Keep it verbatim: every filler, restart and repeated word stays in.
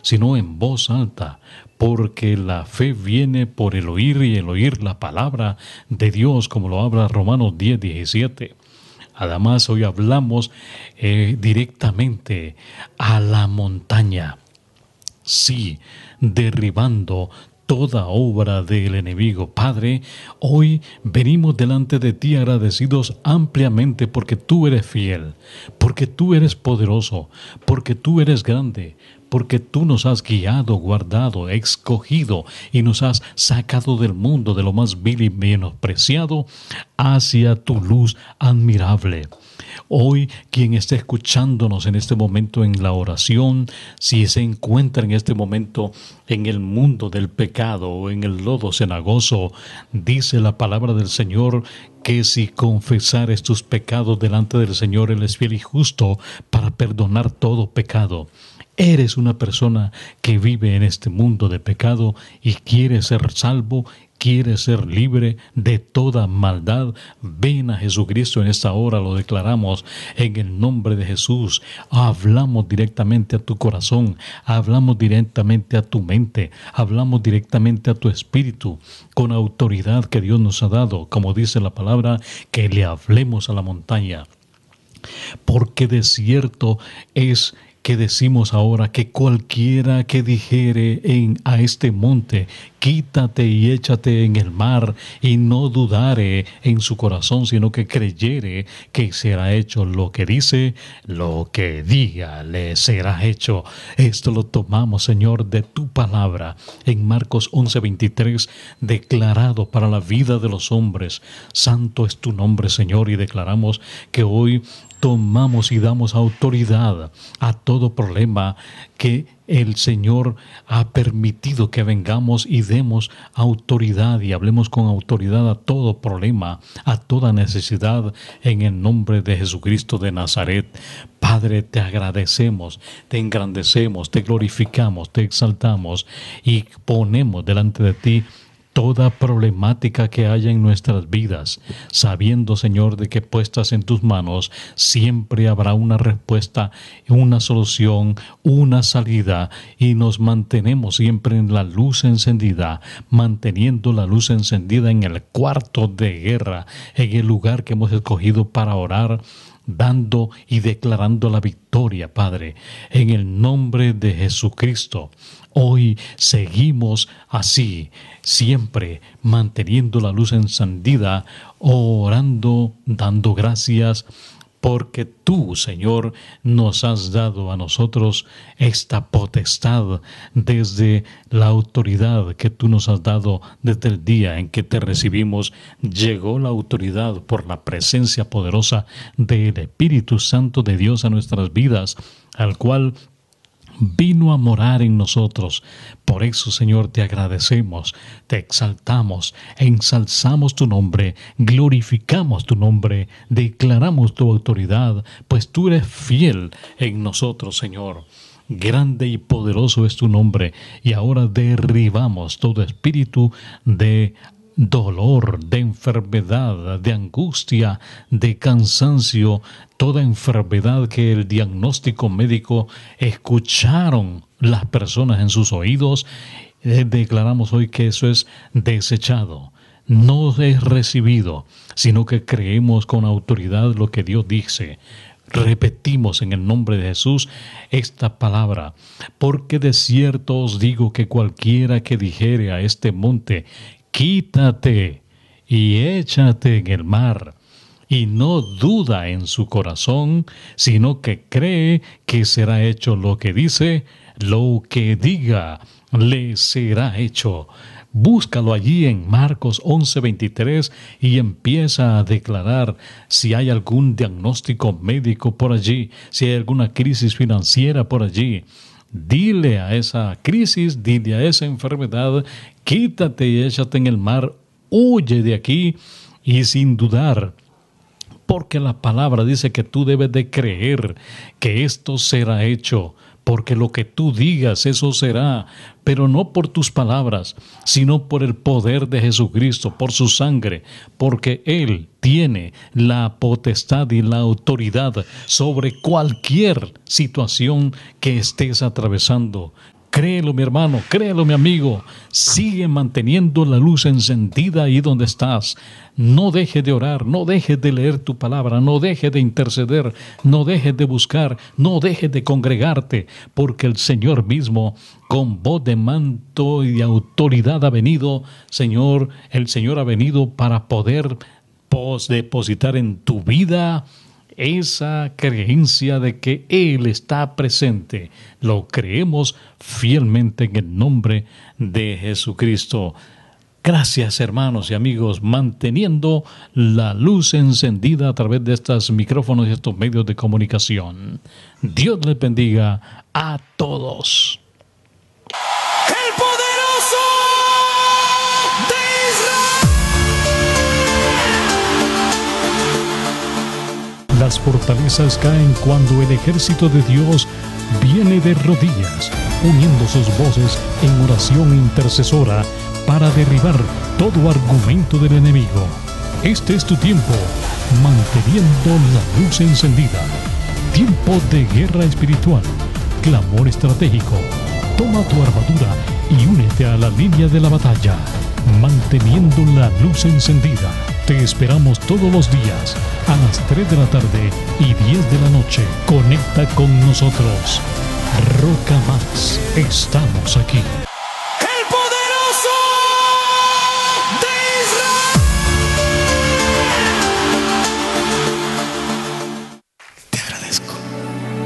sino en voz alta, porque la fe viene por el oír y el oír la palabra de Dios, como lo habla Romanos diez, diecisiete. Además, hoy hablamos eh, directamente a la montaña. Sí, derribando toda obra del enemigo. Padre, hoy venimos delante de ti agradecidos ampliamente porque tú eres fiel, porque tú eres poderoso, porque tú eres grande, porque tú nos has guiado, guardado, escogido y nos has sacado del mundo de lo más vil y menospreciado hacia tu luz admirable. Hoy, quien esté escuchándonos en este momento en la oración, si se encuentra en este momento en el mundo del pecado o en el lodo cenagoso, dice la palabra del Señor que si confesares tus pecados delante del Señor, Él es fiel y justo para perdonar todo pecado. Eres una persona que vive en este mundo de pecado y quiere ser salvo, quiere ser libre de toda maldad. Ven a Jesucristo en esta hora, lo declaramos en el nombre de Jesús. Hablamos directamente a tu corazón, hablamos directamente a tu mente, hablamos directamente a tu espíritu, con autoridad que Dios nos ha dado, como dice la palabra, que le hablemos a la montaña. Porque de cierto es que decimos ahora que cualquiera que dijere en a este monte, quítate y échate en el mar, y no dudare en su corazón, sino que creyere que será hecho lo que dice, lo que diga le será hecho. Esto lo tomamos, Señor, de tu palabra en Marcos once, veintitrés, declarado para la vida de los hombres. Santo es tu nombre, Señor, y declaramos que hoy tomamos y damos autoridad a todo problema que el Señor ha permitido que vengamos y demos autoridad y hablemos con autoridad a todo problema, a toda necesidad en el nombre de Jesucristo de Nazaret. Padre, te agradecemos, te engrandecemos, te glorificamos, te exaltamos y ponemos delante de ti toda problemática que haya en nuestras vidas, sabiendo, Señor, de que puestas en tus manos siempre habrá una respuesta, una solución, una salida, y nos mantenemos siempre en la luz encendida, manteniendo la luz encendida en el cuarto de guerra, en el lugar que hemos escogido para orar, dando y declarando la victoria, Padre, en el nombre de Jesucristo. Hoy seguimos así, siempre manteniendo la luz encendida, orando, dando gracias, porque tú, Señor, nos has dado a nosotros esta potestad desde la autoridad que tú nos has dado desde el día en que te recibimos. Llegó la autoridad por la presencia poderosa del Espíritu Santo de Dios a nuestras vidas, al cual vino a morar en nosotros. Por eso, Señor, te agradecemos, te exaltamos, ensalzamos tu nombre, glorificamos tu nombre, declaramos tu autoridad, pues tú eres fiel en nosotros, Señor. Grande y poderoso es tu nombre, y ahora derribamos todo espíritu de dolor, de enfermedad, de angustia, de cansancio, toda enfermedad que el diagnóstico médico escucharon las personas en sus oídos. Eh, declaramos hoy que eso es desechado, no es recibido, sino que creemos con autoridad lo que Dios dice. Repetimos en el nombre de Jesús esta palabra, porque de cierto os digo que cualquiera que dijere a este monte, quítate y échate en el mar, y no duda en su corazón, sino que cree que será hecho lo que dice, lo que diga le será hecho. Búscalo allí en Marcos once, veintitrés y empieza a declarar si hay algún diagnóstico médico por allí, si hay alguna crisis financiera por allí. Dile a esa crisis, dile a esa enfermedad, quítate y échate en el mar, huye de aquí, y sin dudar, porque la palabra dice que tú debes de creer que esto será hecho, porque lo que tú digas, eso será, pero no por tus palabras, sino por el poder de Jesucristo, por su sangre, porque Él tiene la potestad y la autoridad sobre cualquier situación que estés atravesando. Créelo, mi hermano, créelo, mi amigo. Sigue manteniendo la luz encendida ahí donde estás. No dejes de orar, no dejes de leer tu palabra, no dejes de interceder, no dejes de buscar, no dejes de congregarte, porque el Señor mismo, con voz de manto y de autoridad ha venido, Señor, el Señor ha venido para poder pos- depositar en tu vida esa creencia de que Él está presente. Lo creemos fielmente en el nombre de Jesucristo. Gracias, hermanos y amigos, manteniendo la luz encendida a través de estos micrófonos y estos medios de comunicación. Dios les bendiga a todos. El poderoso de Israel. Las fortalezas caen cuando el ejército de Dios viene de rodillas, uniendo sus voces en oración intercesora para derribar todo argumento del enemigo. Este es tu tiempo, manteniendo la luz encendida. Tiempo de guerra espiritual, clamor estratégico. Toma tu armadura y únete a la línea de la batalla, manteniendo la luz encendida. Te esperamos todos los días a las tres de la tarde y diez de la noche. Conecta con nosotros. Roca Más, estamos aquí.